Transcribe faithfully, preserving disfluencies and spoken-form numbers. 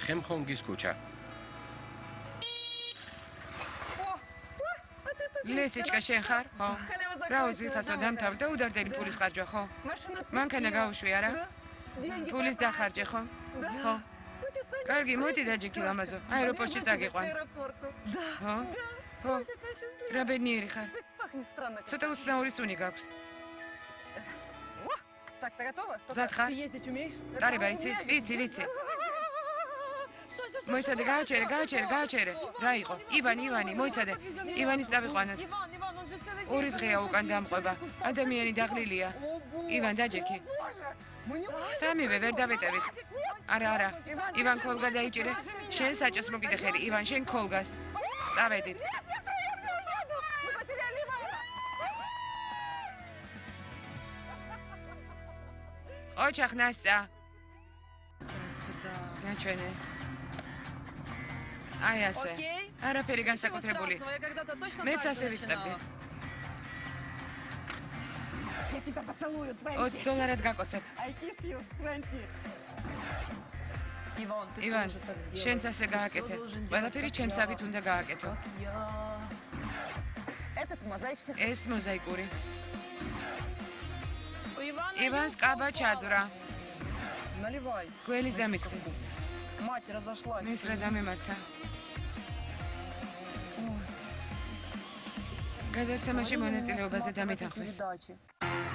ხემხონგის ქუჩა. ლესიჩკა შენ ხარ? ხო. რა უზვიფასო დამთავრდა უდარდელი ფულის ხარჯვა, ხო? მანქანა გაუშვი არა? ფულის დახარჯე, ხო? ხო. კარგი, მოდი დაჯექი ლამაზო. აეროპორტში წაგიყვან. ხო? ხო. რა ბედნიერი ხარ? ცოტა უცნაური სუნი გაქვს. Зад ხარ? ტარება იცი? იცი, ვიცი. მოიცადე, გააჩერე, გააჩერე, გააჩერე. რა იყო? ივანი, ივანი, მოიცადე. ივანის წავიყვანოთ. ორი დღეა უკან დამყვება. ადამიანი დაღლილია. ივან, დაჯექი. სამივე ვერ დავეტევით. არა, არა. ივან ქოლგა დაიჭირე. შენ საჭოს მოკიდე ხელი. ივან, შენ ქოლგას. წავედით. ოჩახ ნასწა. გაჩვენე. აი ასე. არაფერი განსაკუთრებული. მეც ასე ვიწყებდი. ოცი დოლარად გაკოცებ. ივან, შენც ასე გააკეთე. ყველაფერი ჩემსავით უნდა გააკეთო. ეს მოზაიკური. ივანს კაბა ჩაძვრა. გველის დამისხდი. მის რა დამემართა. გადაცემაში მონაწილეობაზე დამეთანხმეს.